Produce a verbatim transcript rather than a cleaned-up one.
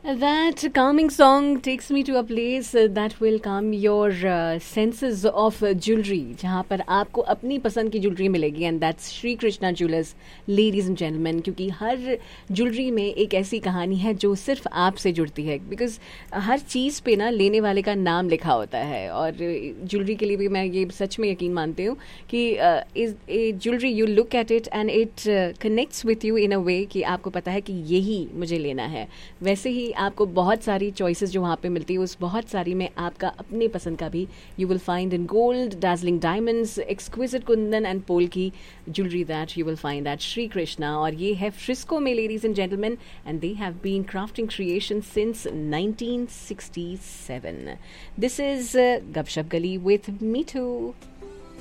That calming song takes me to a place uh, that will calm your uh, senses of uh, jewelry, जहाँ पर आपको अपनी पसंद की ज्वेलरी मिलेगी and that's Shri Krishna jewellers, ladies and gentleman. क्योंकि हर jewellery में एक ऐसी कहानी है जो सिर्फ आपसे जुड़ती है, बिकॉज हर चीज़ पे ना लेने वाले का नाम लिखा होता है. और ज्वेलरी के लिए भी मैं ये सच में यकीन मानती हूँ कि is a jewellery you look at it and it connects with you in अ वे कि आपको पता है कि यही मुझे लेना है. वैसे ही आपको बहुत सारी चॉइसेस जो वहाँ पे मिलती है, उस बहुत सारी में आपका अपने पसंद का भी you will find in gold, Darjeeling diamonds, exquisite Kundan and pole की jewellery that you will find that Shri Krishna. और ये है फ्रिस्को में, ladies and gentleman, and they have been crafting creation since nineteen sixty seven. This is गपशप गली with मीठू.